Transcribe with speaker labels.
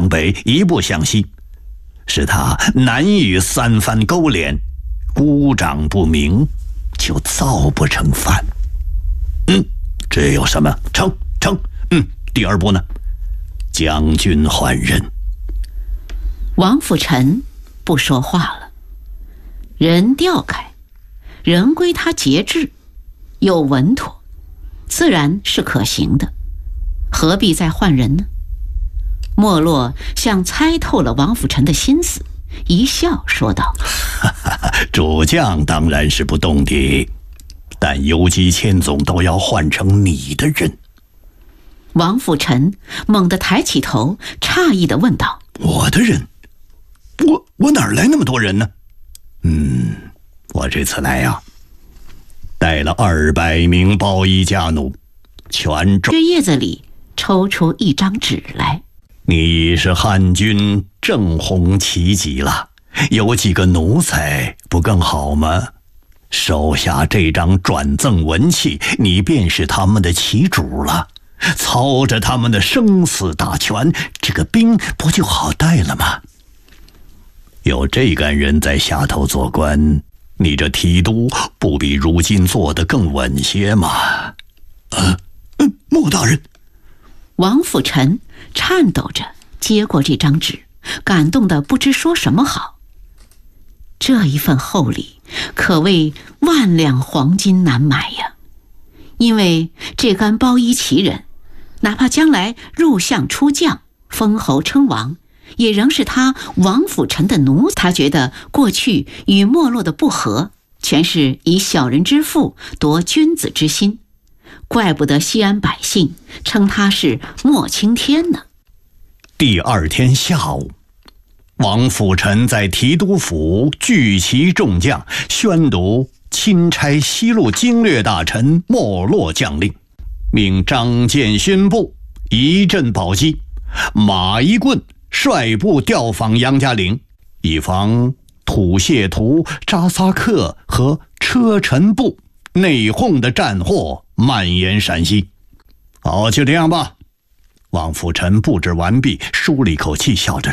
Speaker 1: 北，一步向西，使他难与三藩勾连，孤掌不鸣，就造不成反。这有什么？成。第二步呢？将军换人。
Speaker 2: 王辅臣不说话了，人调开，人归他节制，又稳妥，自然是可行的，何必再换人呢？莫洛像猜透了王辅臣的心思，一笑说道：
Speaker 1: 主将当然是不动的，但游击千总都要换成你的人。
Speaker 2: 王辅臣猛地抬起头，诧异地问道：
Speaker 1: 我的人？我哪儿来那么多人呢？我这次来呀，带了200名包衣家奴，全
Speaker 2: 这叶子里抽出一张纸来。
Speaker 1: 你是汉军正红旗级了，有几个奴才不更好吗？收下这张转赠文契，你便是他们的旗主了，操着他们的生死大权，这个兵不就好带了吗？有这干人在下头做官，你这提督不比如今做得更稳些吗？莫大人。
Speaker 2: 王辅臣颤抖着接过这张纸，感动得不知说什么好。这一份厚礼可谓万两黄金难买呀，因为这干包衣旗人，哪怕将来入相出将，封侯称王，也仍是他王辅臣的奴。他觉得过去与没落的不和，全是以小人之腹夺君子之心，怪不得西安百姓称他是莫青天呢。
Speaker 1: 第二天下午，王辅臣在提督府聚齐众将，宣读钦差西路经略大臣没落将令，命张建勋部一阵宝鸡，马一棍率部调访杨家岭，以防土谢图、扎萨克和车臣部内讧的战祸蔓延陕西。好，就这样吧。王辅臣布置完毕，舒了一口气，笑着